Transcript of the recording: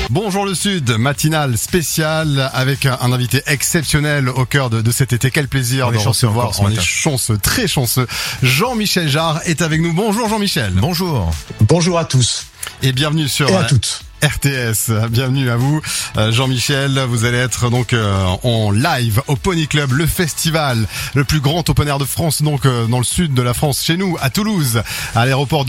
Bonjour le Sud, matinale spéciale avec un invité exceptionnel au cœur de cet été. Quel plaisir de recevoir, on est chanceux, très chanceux. Jean-Michel Jarre est avec nous. Bonjour Jean-Michel. Bonjour. Bonjour à tous. Et bienvenue sur... Et à toutes. RTS, bienvenue à vous. Jean-Michel, vous allez être donc en live au Pony Club, le festival, le plus grand open air de France, donc dans le sud de la France, chez nous, à Toulouse, à l'aéroport de